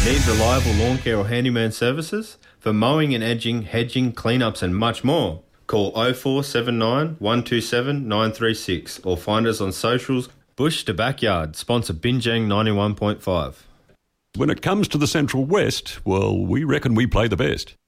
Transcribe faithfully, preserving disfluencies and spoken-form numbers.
Need reliable lawn care or handyman services? For mowing and edging, hedging, cleanups and much more. Call oh four seven nine, one two seven, nine three six or find us on socials. Bush to Backyard, sponsor Binjang ninety-one point five. When it comes to the Central West, well, we reckon we play the best.